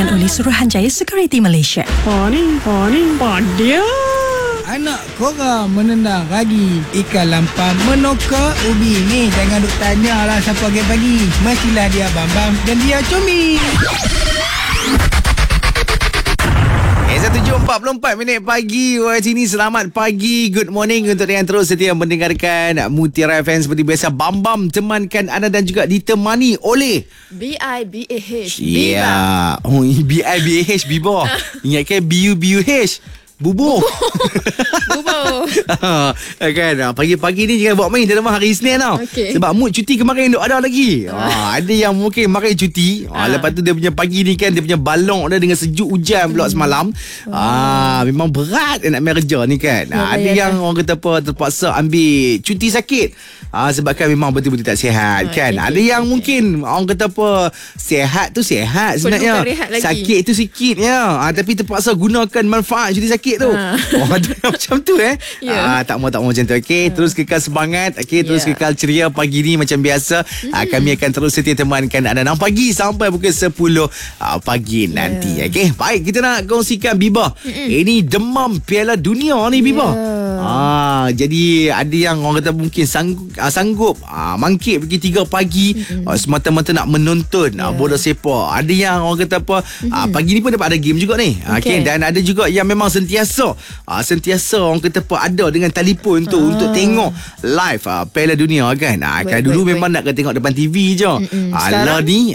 dilaksanakan oleh Suruhanjaya Security Malaysia. Paning, padia. Anak korang menendang ragi ikan lampam menokak ubi ni. Jangan duk tanya lah siapa pagi-pagi. Mestilah dia bambam dan dia comel. 7.44 pagi waktu sini. Selamat pagi, good morning untuk yang terus setia mendengarkan Mutiara FM. Seperti biasa, Bambam temankan anda dan juga ditemani oleh BIBAH. Ya, oh, BIBAH Biba. Ingatkan BUBUH Bubuh. Bubuh. Kan pagi-pagi ni jangan buat main dalam hari Isnin tau. Sebab mood cuti kemarin duk ada lagi. Ada yang mungkin kemarin cuti. Lepas tu dia punya pagi ni kan, dia punya balong dia dengan sejuk hujan pula semalam. Memang berat nak main kerja ni kan. Ada yang orang kata apa, terpaksa ambil cuti sakit. Sebabkan memang betul-betul tak sihat kan. Ada yang mungkin orang kata apa, sihat tu sihat sebenarnya, sakit tu sikit ya. Tapi terpaksa gunakan manfaat cuti sakit tu. Ada macam tu tak mau macam tu. Okey, terus kekal semangat. Okey, terus kekal ceria pagi ni macam biasa. Kami akan terus setia temankan anda 6 pagi sampai pukul 10 pagi nanti. Okey, baik, kita nak kongsikan Biba. Ini demam Piala Dunia ni Biba. Jadi ada yang orang kata mungkin sanggup mangkit pergi 3 pagi semata-mata nak menonton bola sepak. Ada yang orang kata apa, pagi ni pun dapat ada game juga ni. Okay. Dan ada juga yang memang sentiasa orang kata apa, ada dengan telefon tu untuk tengok live Piala Dunia kan. Dulu memang nak tengok depan TV je. Lah ni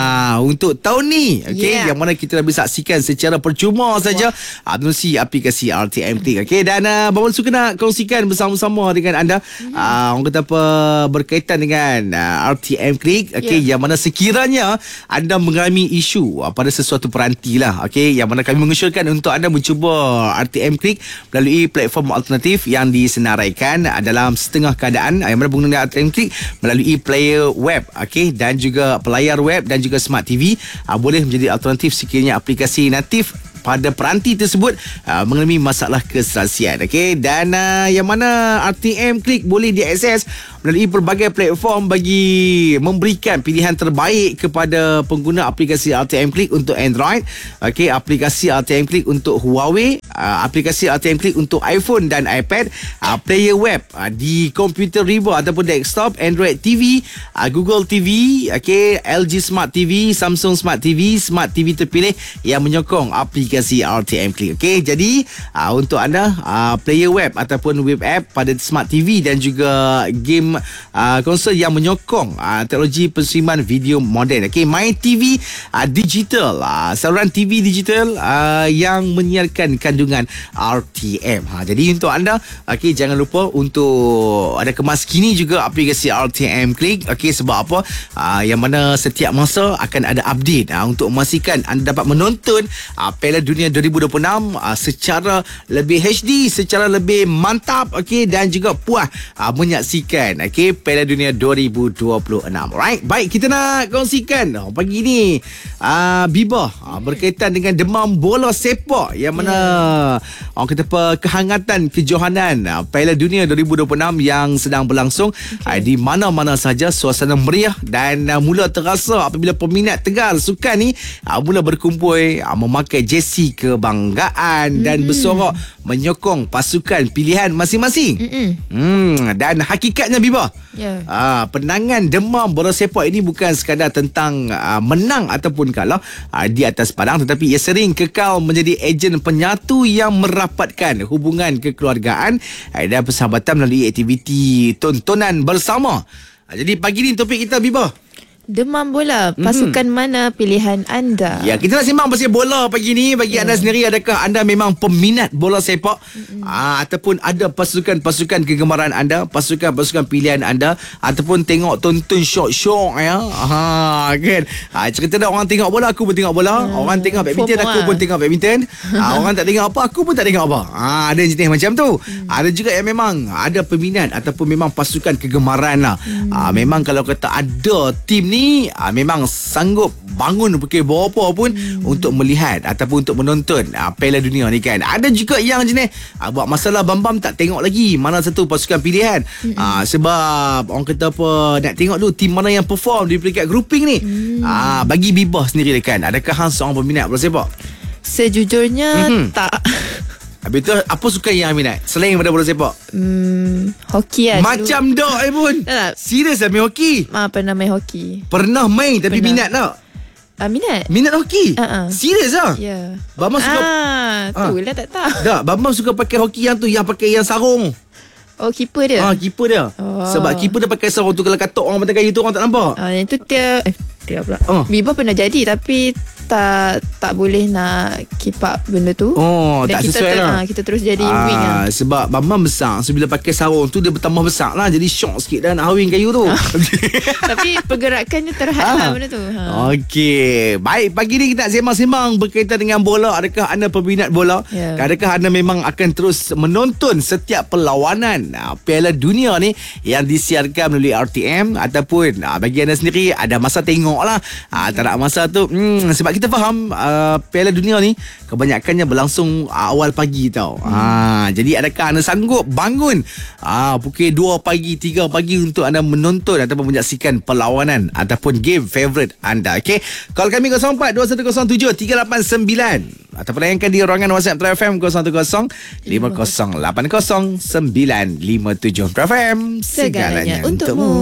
untuk tahun ni yang mana kita dah boleh saksikan secara percuma saja melalui aplikasi RTM Click. Dan Bawal suka nak kongsikan bersama-sama dengan anda orang kata apa, berkaitan dengan RTM Click. Yang mana sekiranya anda mengalami isu pada sesuatu peranti lah, yang mana kami mengusulkan untuk anda mencuba RTM Click melalui platform alternatif yang disenaraikan dalam setengah keadaan, yang mana pengguna RTM Click melalui player web dan juga pelayar web dan juga smart TV boleh menjadi alternatif sekiranya aplikasi natif pada peranti tersebut mengalami masalah keserasian. Dan yang mana RTM Click boleh diakses melalui pelbagai platform bagi memberikan pilihan terbaik kepada pengguna aplikasi RTM Click untuk Android, aplikasi RTM Click untuk Huawei, aplikasi RTM Click untuk iPhone dan iPad, player web di komputer riba ataupun desktop, Android TV, Google TV, LG Smart TV, Samsung Smart TV, Smart TV terpilih yang menyokong aplikasi RTM Click. Jadi untuk anda player web ataupun web app pada Smart TV dan juga game konsol yang menyokong teknologi penerimaan video moden. My TV digital, saluran TV digital yang menyiarkan kandungan RTM. Jadi untuk anda jangan lupa untuk ada kemas kini juga aplikasi RTM Click. Sebab apa? Yang mana setiap masa akan ada update untuk memastikan anda dapat menonton Piala Dunia 2026 secara lebih HD, secara lebih mantap, dan juga puas menyaksikan Piala Dunia 2026. Alright, baik, kita nak kongsikan pagi ni Biba berkaitan dengan demam bola sepak, yang mana orang kata apa, kehangatan kejohanan Piala Dunia 2026 yang sedang berlangsung. Di mana-mana saja suasana meriah dan mula terasa apabila peminat tegar sukan ni mula berkumpul memakai jersey kebanggaan dan bersorak menyokong pasukan pilihan masing-masing. Dan hakikatnya Biba, penangan demam bola sepak ini bukan sekadar tentang menang ataupun kalah di atas padang, tetapi ia sering kekal menjadi ejen penyatu yang merapatkan hubungan kekeluargaan dan persahabatan melalui aktiviti tontonan bersama. Jadi pagi ni topik kita Biba, demam bola, pasukan mana pilihan anda? Ya, kita nak sembang pasal bola pagi ni. Bagi anda sendiri, adakah anda memang peminat bola sepak? Ataupun ada pasukan-pasukan kegemaran anda, pasukan-pasukan pilihan anda, ataupun tengok tonton syok-syok kan? Cerita dah, orang tengok bola, aku pun tengok bola. Orang tengok badminton, aku pun tengok badminton. Orang tak tengok apa, aku pun tak tengok apa. Ada jenis macam tu. Ada juga yang memang ada peminat ataupun memang pasukan kegemaran lah. Memang kalau kata ada tim ni ni memang sanggup bangun pukul berapa pun untuk melihat ataupun untuk menonton Piala Dunia ni kan. Ada juga yang jenis buat masalah bam-bam tak tengok lagi mana satu pasukan pilihan. Sebab orang kata apa, nak tengok dulu tim mana yang perform di peringkat grouping ni. Bagi Bibah sendiri kan, adakah hang seorang peminat bola sepak? Sejujurnya tak. Habis tu apa sukan yang minat selain daripada bola sepak? Hoki lah Macam dok pun. Tak. Serius lah main hoki? Pernah main hoki. Pernah main tapi minat tak? Minat. Minat hoki? Serius lah? Ya. Bambang suka Itulah tak tahu. tak, Bambang suka pakai hoki yang tu, yang pakai yang sarung. Oh, keeper dia. Keeper dia. Sebab keeper dia pakai sarung tu, kalau katok orang pantai kayu tu orang tak nampak. Itu dia pula. Bibah pernah jadi tapi tak boleh nak keep up benda tu. Tak sesuai lah. Kita terus jadi wing lah. Sebab Bambang besar, so bila pakai sarung tu dia bertambah besar lah. Jadi syok sikit dah nak hawing kayu tu. Tapi pergerakannya terhad lah benda tu. Okey. Baik, pagi ni kita nak sembang-sembang berkaitan dengan bola. Adakah anda peminat bola? Adakah anda memang akan terus menonton setiap perlawanan Piala Dunia ni yang disiarkan melalui RTM, ataupun bagi anda sendiri ada masa tengok lah, tak ada masa tu sebab kita faham Piala Dunia ni kebanyakannya berlangsung awal pagi tau. Jadi adakah anda sanggup bangun pukul 2 pagi 3 pagi untuk anda menonton ataupun menyaksikan perlawanan ataupun game favourite anda? Okay, call kami 0421073899 ataupun layankan di ruangan WhatsApp True FM 0105800957 True FM, segalanya untukmu.